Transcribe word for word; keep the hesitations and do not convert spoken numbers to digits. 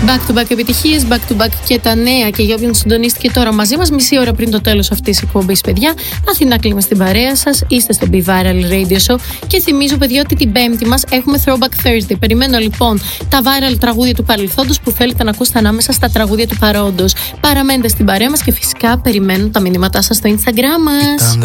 Back to back επιτυχίες, back to back και τα νέα. Και για όποιον συντονίστηκε τώρα μαζί μας, μισή ώρα πριν το τέλος αυτής της εκπομπής, παιδιά, Αθηνά Κλίμα στην παρέα σας. Είστε στο Be Viral Radio Show. Και θυμίζω, παιδιά, ότι την Πέμπτη μας έχουμε Throwback Thursday. Περιμένω λοιπόν τα viral τραγούδια του παρελθόντος που θέλετε να ακούσετε ανάμεσα στα τραγούδια του παρόντος. Παραμένετε στην παρέα μας και φυσικά περιμένω τα μηνύματά σας στο Instagram μας.